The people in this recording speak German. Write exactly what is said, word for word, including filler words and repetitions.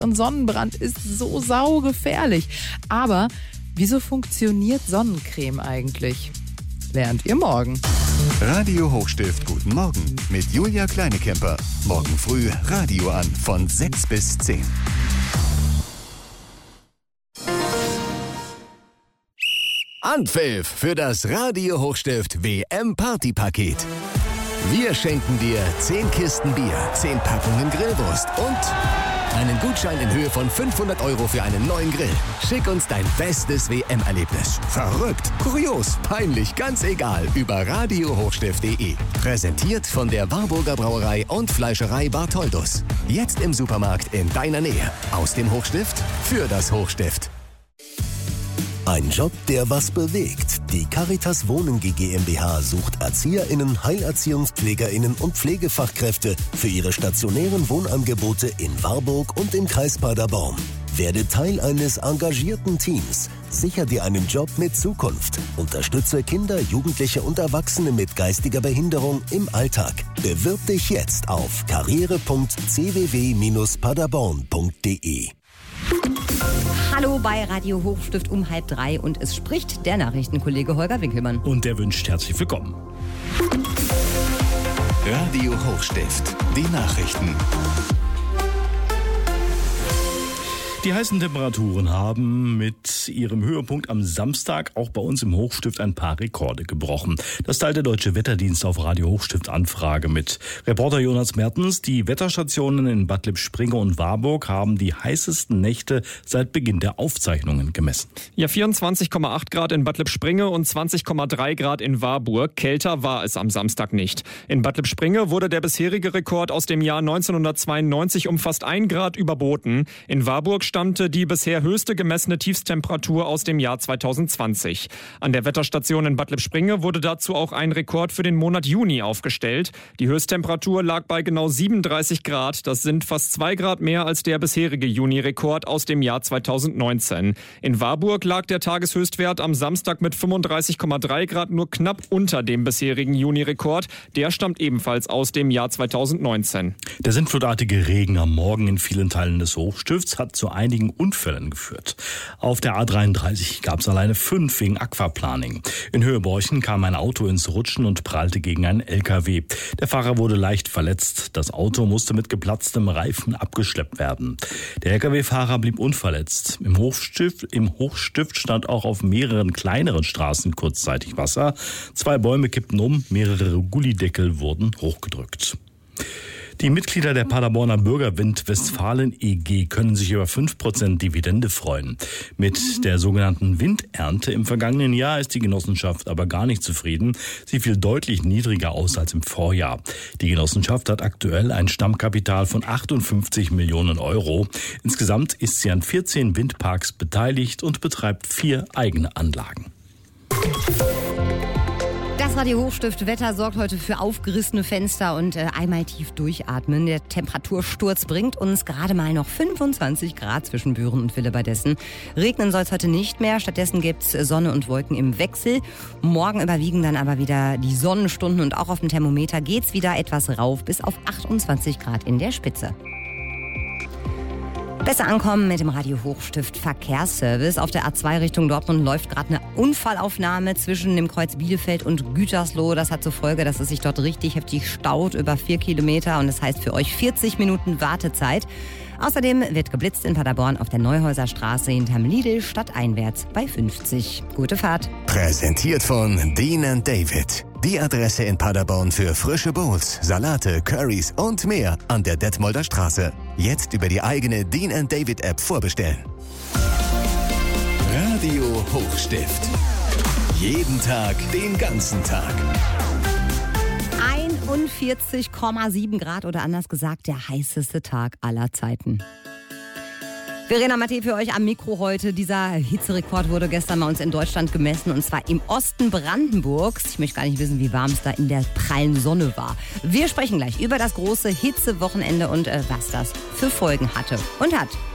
Und Sonnenbrand ist so saugefährlich. Aber wieso funktioniert Sonnencreme eigentlich? Lernt ihr morgen. Radio Hochstift Guten Morgen mit Julia Kleinekemper. Morgen früh Radio an von sechs bis zehn. Anpfiff für das Radio Hochstift W M-Party-Paket. Wir schenken dir zehn Kisten Bier, zehn Packungen Grillwurst und einen Gutschein in Höhe von fünfhundert Euro für einen neuen Grill. Schick uns dein bestes W M-Erlebnis. Verrückt, kurios, peinlich, ganz egal. Über radio hochstift punkt de. Präsentiert von der Warburger Brauerei und Fleischerei Bartholdus. Jetzt im Supermarkt in deiner Nähe. Aus dem Hochstift für das Hochstift. Ein Job, der was bewegt. Die Caritas Wohnen GmbH sucht ErzieherInnen, HeilerziehungspflegerInnen und Pflegefachkräfte für ihre stationären Wohnangebote in Warburg und im Kreis Paderborn. Werde Teil eines engagierten Teams. Sichere dir einen Job mit Zukunft. Unterstütze Kinder, Jugendliche und Erwachsene mit geistiger Behinderung im Alltag. Bewirb dich jetzt auf karriere punkt c w w bindestrich paderborn punkt de. Hallo bei Radio Hochstift um halb drei und es spricht der Nachrichtenkollege Holger Winkelmann. Und der wünscht herzlich willkommen. Radio Hochstift, die Nachrichten. Die heißen Temperaturen haben mit ihrem Höhepunkt am Samstag auch bei uns im Hochstift ein paar Rekorde gebrochen. Das teilt der Deutsche Wetterdienst auf Radio Hochstift Anfrage mit. Reporter Jonas Mertens, die Wetterstationen in Bad Lippspringe und Warburg haben die heißesten Nächte seit Beginn der Aufzeichnungen gemessen. Ja, vierundzwanzig Komma acht Grad in Bad Lippspringe und zwanzig Komma drei Grad in Warburg. Kälter war es am Samstag nicht. In Bad Lippspringe wurde der bisherige Rekord aus dem Jahr neunzehnhundertzweiundneunzig um fast ein Grad überboten. In Warburg stammte die bisher höchste gemessene Tiefsttemperatur aus dem Jahr zweitausendzwanzig. An der Wetterstation in Bad Lippspringe wurde dazu auch ein Rekord für den Monat Juni aufgestellt. Die Höchsttemperatur lag bei genau siebenunddreißig Grad. Das sind fast zwei Grad mehr als der bisherige Juni-Rekord aus dem Jahr zweitausendneunzehn. In Warburg lag der Tageshöchstwert am Samstag mit fünfunddreißig Komma drei Grad nur knapp unter dem bisherigen Juni-Rekord. Der stammt ebenfalls aus dem Jahr zweitausendneunzehn. Der sintflutartige Regen am Morgen in vielen Teilen des Hochstifts hat zu einigen Unfällen geführt. Auf der A dreiunddreißig gab es alleine fünf wegen Aquaplaning. In Höheborchen kam ein Auto ins Rutschen und prallte gegen einen L K W. Der Fahrer wurde leicht verletzt. Das Auto musste mit geplatztem Reifen abgeschleppt werden. Der L K W-Fahrer blieb unverletzt. Im Hochstift, im Hochstift stand auch auf mehreren kleineren Straßen kurzzeitig Wasser. Zwei Bäume kippten um, mehrere Gullideckel wurden hochgedrückt. Die Mitglieder der Paderborner Bürgerwind Westfalen E G können sich über fünf Prozent Dividende freuen. Mit der sogenannten Windernte im vergangenen Jahr ist die Genossenschaft aber gar nicht zufrieden. Sie fiel deutlich niedriger aus als im Vorjahr. Die Genossenschaft hat aktuell ein Stammkapital von achtundfünfzig Millionen Euro. Insgesamt ist sie an vierzehn Windparks beteiligt und betreibt vier eigene Anlagen. Das Radio Hochstift Wetter sorgt heute für aufgerissene Fenster und äh, einmal tief durchatmen. Der Temperatursturz bringt uns gerade mal noch fünfundzwanzig Grad zwischen Büren und Willebadessen. Regnen soll es heute nicht mehr. Stattdessen gibt es Sonne und Wolken im Wechsel. Morgen überwiegen dann aber wieder die Sonnenstunden und auch auf dem Thermometer geht's wieder etwas rauf bis auf achtundzwanzig Grad in der Spitze. Besser ankommen mit dem Radio Hochstift Verkehrsservice. Auf der A zwei Richtung Dortmund läuft gerade eine Unfallaufnahme zwischen dem Kreuz Bielefeld und Gütersloh. Das hat zur Folge, dass es sich dort richtig heftig staut, über vier Kilometer. Und das heißt für euch vierzig Minuten Wartezeit. Außerdem wird geblitzt in Paderborn auf der Neuhäuser Straße hinterm Lidl stadteinwärts bei fünfzig. Gute Fahrt. Präsentiert von Dean and David. Die Adresse in Paderborn für frische Bowls, Salate, Currys und mehr an der Detmolder Straße. Jetzt über die eigene Dean and David App vorbestellen. Radio Hochstift. Jeden Tag, den ganzen Tag. einundvierzig Komma sieben Grad oder anders gesagt der heißeste Tag aller Zeiten. Verena Matte für euch am Mikro heute. Dieser Hitzerekord wurde gestern bei uns in Deutschland gemessen und zwar im Osten Brandenburgs. Ich möchte gar nicht wissen, wie warm es da in der prallen Sonne war. Wir sprechen gleich über das große Hitzewochenende und äh, was das für Folgen hatte und hat.